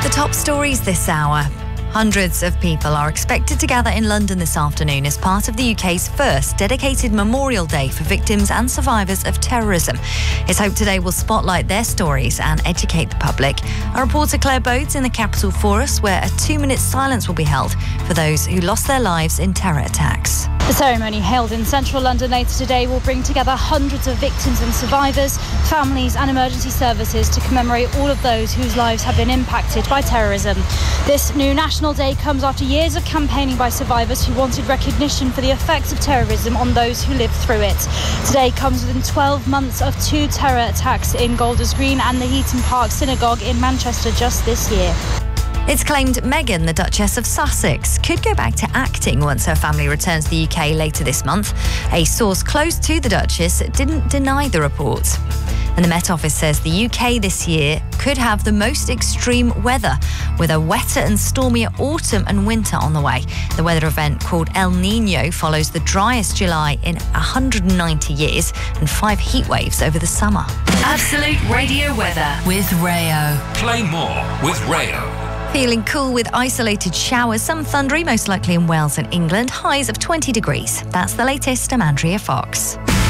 The top stories this hour. Hundreds of people are expected to gather in London this afternoon as part of the UK's first dedicated Memorial Day for victims and survivors of terrorism. It's hoped today will spotlight their stories and educate the public. Our reporter Claire Bodes in the Capitol for us, where a 2-minute silence will be held for those who lost their lives in terror attacks. The ceremony held in central London later today will bring together hundreds of victims and survivors, families and emergency services to commemorate all of those whose lives have been impacted by terrorism. This new National Day comes after years of campaigning by survivors who wanted recognition for the effects of terrorism on those who lived through it. Today comes within 12 months of 2 terror attacks in Golders Green and the Heaton Park Synagogue in Manchester just this year. It's claimed Meghan, the Duchess of Sussex, could go back to acting once her family returns to the UK later this month. A source close to the Duchess didn't deny the report. And the Met Office says the UK this year could have the most extreme weather, with a wetter and stormier autumn and winter on the way. The weather event called El Niño follows the driest July in 190 years and 5 heat waves over the summer. Absolute Radio weather with Rayo. Play more with Rayo. Feeling cool with isolated showers, some thundery, most likely in Wales and England. Highs of 20 degrees. That's the latest. I'm Andrea Fox.